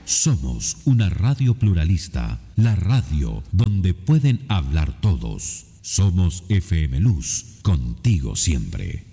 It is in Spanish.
Somos una radio pluralista, la radio donde pueden hablar todos. Somos FM Luz, contigo siempre.